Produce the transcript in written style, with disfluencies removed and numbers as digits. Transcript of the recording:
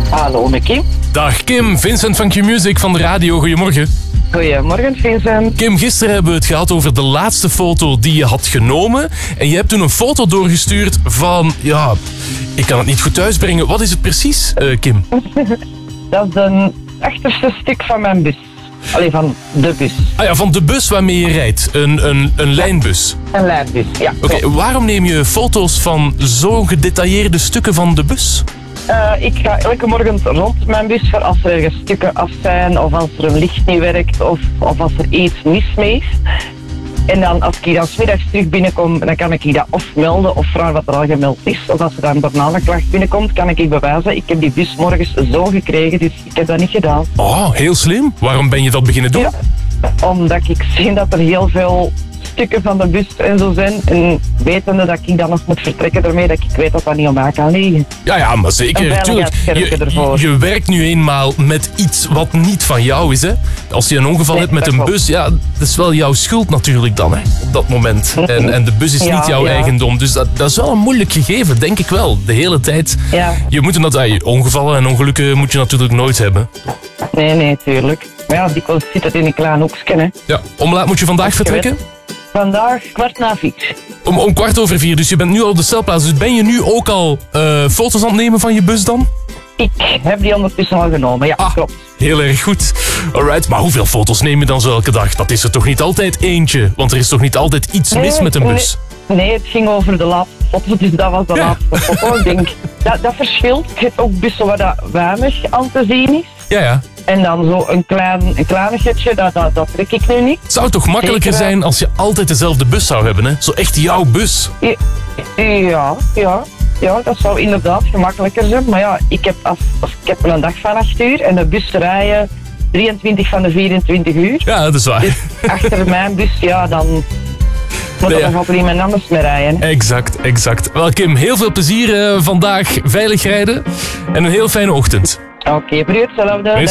Hallo, met Kim. Dag Kim, Vincent van Q-Music van de radio. Goedemorgen. Goedemorgen, Vincent. Kim, gisteren hebben we het gehad over de laatste foto die je had genomen. En je hebt toen een foto doorgestuurd van... Ja, ik kan het niet goed thuisbrengen. Wat is het precies, Kim? Dat is een achterste stuk van mijn bus. Allee, van de bus. Ah ja, van de bus waarmee je rijdt. Een lijnbus. Een lijnbus, ja. Oké, waarom neem je foto's van zo gedetailleerde stukken van de bus? Ik ga elke morgen rond mijn bus voor als er ergens stukken af zijn, of als er een licht niet werkt, of als er iets mis mee is. En dan, als ik dan 's middags terug binnenkom, dan kan ik dat of melden of vragen wat er al gemeld is. Of als er dan daarna een klacht binnenkomt, kan ik bewijzen, ik heb die bus morgens zo gekregen, dus ik heb dat niet gedaan. Oh, heel slim. Waarom ben je dat beginnen doen? Ja, omdat ik zie dat er heel veel stukken van de bus en zo zijn. En wetende dat ik dan nog moet vertrekken ermee, dat ik weet dat dat niet op mij kan liggen. Ja, maar zeker. Een Tuurlijk. veiligheidsschermpje Je werkt nu eenmaal met iets wat niet van jou is, hè. Als je een ongeval hebt met een bus, ja, dat is wel jouw schuld natuurlijk dan, hè, op dat moment. En de bus is niet jouw eigendom. Dus dat is wel een moeilijk gegeven, denk ik wel. De hele tijd. Ja. Je moet ongevallen en ongelukken moet je natuurlijk nooit hebben. Nee, tuurlijk. Maar ja, dikwijls zit het in een klein hoekje, hè. Ja, om laat moet je vandaag vertrekken? Vandaag 4:15. Om 4:15, dus je bent nu al op de stelplaats. Dus ben je nu ook al foto's aan het nemen van je bus dan? Ik heb die ondertussen al genomen, ja, klopt. Heel erg goed. Alright, maar hoeveel foto's neem je dan zo elke dag? Dat is er toch niet altijd eentje? Want er is toch niet altijd iets mis met een bus? Nee, het ging over de laatste foto, dus dat was de laatste foto. Ik denk, dat verschilt. Je hebt ook bussen waar dat weinig aan te zien is. Ja. En dan zo een kleinigheidje, dat trek ik nu niet. Het zou toch makkelijker zijn als je altijd dezelfde bus zou hebben, hè? Zo echt jouw bus. Ja, dat zou inderdaad gemakkelijker zijn. Maar ja, ik heb een dag van 8 uur en de bus rijden 23 van de 24 uur. Ja, dat is waar. Dus achter mijn bus, ja, dan moet er nog iemand anders mee rijden. Exact. Wel Kim, heel veel plezier vandaag. Veilig rijden en een heel fijne ochtend. Oké, voor u hetzelfde.